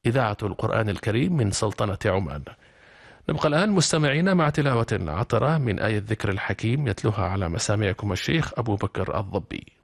إذاعة القرآن الكريم من سلطنة عمان. نبقى الآن مستمعين مع تلاوة عطرة من آية الذكر الحكيم يتلوها على مسامعكم الشيخ أبو بكر الضبي.